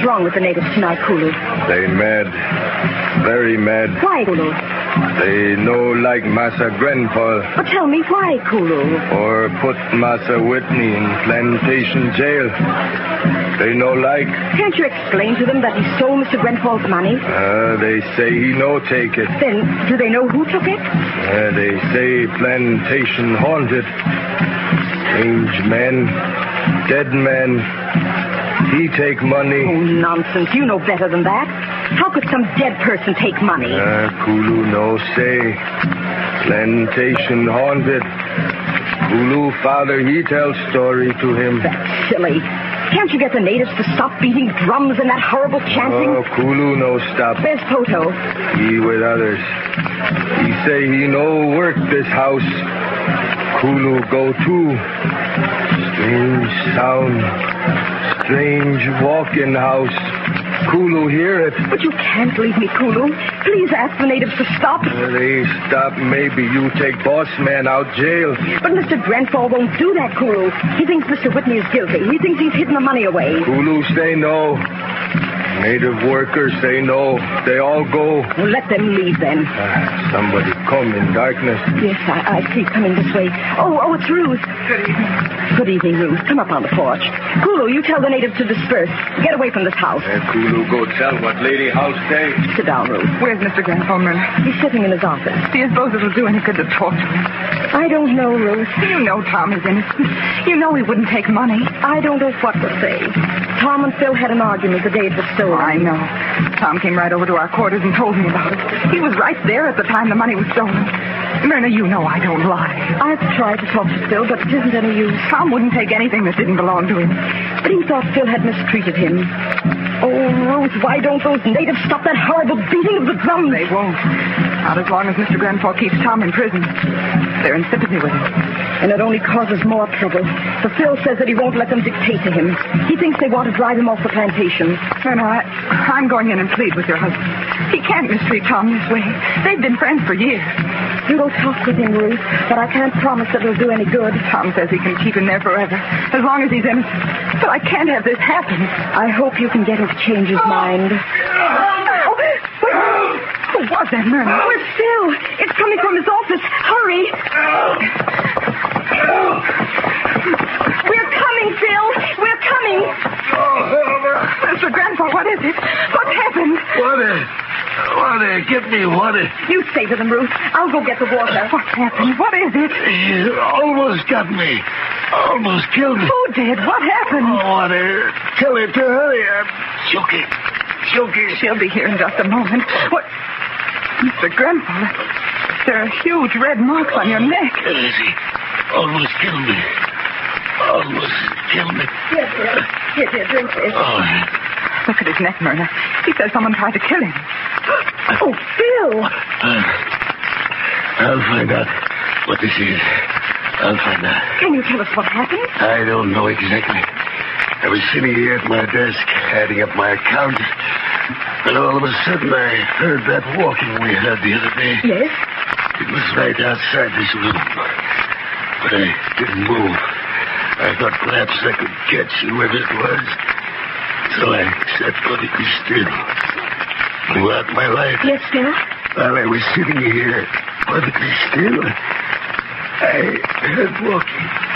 What's wrong with the natives tonight, Kulu? They mad. Very mad. Why, Kulu? They no like Massa Grenfall. But tell me why, Kulu? Or put Massa Whitney in plantation jail. They no like. Can't you explain to them that he stole Mr. Grenfall's money? They say he no take it. Then, do they know who took it? They say plantation haunted. Strange man. Dead man. He take money. Oh, nonsense. You know better than that. How could some dead person take money? Kulu no say. Plantation haunted. Kulu father, he tell story to him. That's silly. Can't you get the natives to stop beating drums and that horrible chanting? Oh, Kulu no stop. Where's Poto? He with others. He say he no work this house. Kulu go too. Strange sound. Strange walk-in house. Kulu hear it. But you can't leave me, Kulu. Please ask the natives to stop. They stop. Maybe you take boss man out jail. But Mr. Grenfall won't do that, Kulu. He thinks Mr. Whitney is guilty. He thinks he's hidden the money away. Kulu say no. Native workers say no. They all go. Well, let them leave then. Somebody come in darkness. Yes, I see coming this way. Oh, it's Ruth. Good evening. Good evening, Ruth. Come up on the porch. Kulu, you tell the natives to disperse. Get away from this house. Kulu go tell what lady house say. Sit down, Ruth. Where's Mr. Grenfall, Myrna? He's sitting in his office. Do you suppose it'll do any good to talk to him? I don't know, Ruth. You know Tom is innocent. You know he wouldn't take money. I don't know what to say. Tom and Phil had an argument the day it was stolen. I know. Tom came right over to our quarters and told me about it. He was right there at the time the money was stolen. Myrna, you know I don't lie. I've tried to talk to Phil, but it isn't any use. Tom wouldn't take anything that didn't belong to him. But he thought Phil had mistreated him. Oh, Ruth, why don't those natives stop that horrible beating of the drums? They won't. Not as long as Mr. Grenfall keeps Tom in prison. They're in sympathy with him. And it only causes more trouble. For Phil says that he won't let them dictate to him. He thinks they want to drive him off the plantation. Myrna, I'm going in and plead with your husband. He can't mistreat Tom this way. They've been friends for years. You go talk with him, Ruth, but I can't promise that it'll do any good. Tom says he can keep him there forever, as long as he's innocent. But I can't have this happen. I hope you can get him to change his mind. Who was that, Myrna? Where's Phil? It's coming from his office. Hurry. We're coming, Phil. We're coming. Mr. Grenfall, what is it? What happened? Water. Get me water. You stay to them, Ruth. I'll go get the water. What happened? What is it? He almost got me. Almost killed me. Who did? What happened? Water. Tell her to hurry. I'm choking. She'll be here in just a moment. What? Mr. Grenfall, there are huge red marks on your neck. He almost killed me. Yes, sir. Here, drink this. Oh. Look at his neck, Myrna. He says someone tried to kill him. Oh, Phil. I'll find out what this is. I'll find out. Can you tell us what happened? I don't know exactly. I was sitting here at my desk, adding up my account, and all of a sudden I heard that walking we heard the other day. Yes? It was right outside this room. But I didn't move. I thought perhaps I could catch whoever it was. So I sat perfectly still. Throughout my life. Yes, Phil? While I was sitting here perfectly still, I heard walking.